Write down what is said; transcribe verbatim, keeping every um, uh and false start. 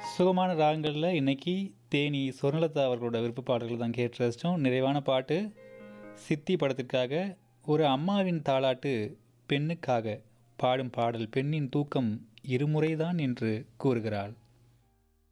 சுகமான ராகங்களில் இன்னைக்கு தேனி சொர்ணலதா அவர்களோட விருப்ப பாடல்கள் தான் கேட்டு ரசித்தோம். நிறைவான பாட்டு சித்தி படத்திற்காக ஒரு அம்மாவின் தாலாட்டு பெண்ணுக்காக பாடும் பாடல். பெண்ணின் தூக்கம் இருமுறைதான் என்று கூறுகிறாள்.